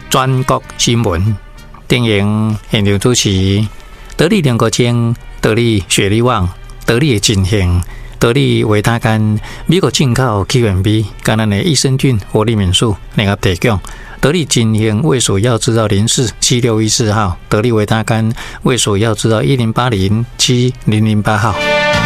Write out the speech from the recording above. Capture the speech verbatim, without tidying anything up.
全国新闻，电影现场主持，得力联国精，得力雪力旺，得力的进行，得力维他干，美国进口 Q M B， 跟咱的益生菌活力敏素联合提供。得力进行胃属药制造零四七六一四号，得力维他干胃属药制造一零八零七零零八号。